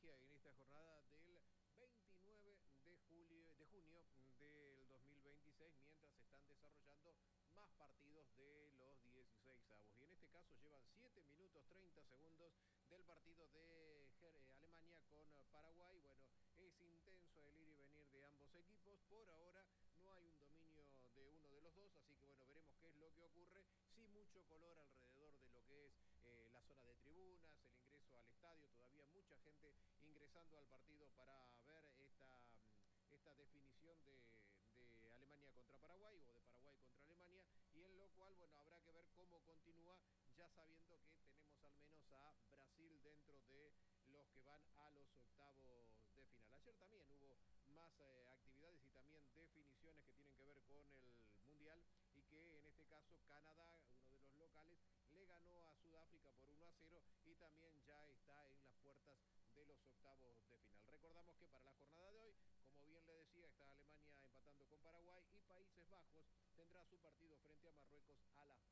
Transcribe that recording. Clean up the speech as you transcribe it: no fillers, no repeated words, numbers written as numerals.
Croacia en esta jornada del 29 de junio del 2026, mientras se están desarrollando más partidos de los 16 avos. Y en este caso llevan 7 minutos 30 segundos del partido de Alemania con Paraguay. Bueno, es intenso el ir y venir de ambos equipos. Por ahora no hay un dominio de uno de los dos, así que bueno, veremos qué es lo que ocurre. Sí, mucho color alrededor de lo que es la zona de tribunas, el ingreso al estadio, todavía mucha gente ingresando al partido para ver esta definición de Alemania contra Paraguay o de Paraguay contra Alemania, y en lo cual, bueno, habrá que ver cómo continúa, ya sabiendo que tenemos al menos a Brasil dentro de los que van a los octavos de final. Ayer también hubo más actividades y también definiciones que tienen que ver con el Mundial, y que en este caso Canadá, uno de los locales, le ganó a Sudáfrica por 1-0 y también ya está en las puertas de los octavos de final. Recordamos que para la jornada de hoy, como bien le decía, está Alemania empatando con Paraguay y Países Bajos tendrá su partido frente a Marruecos a las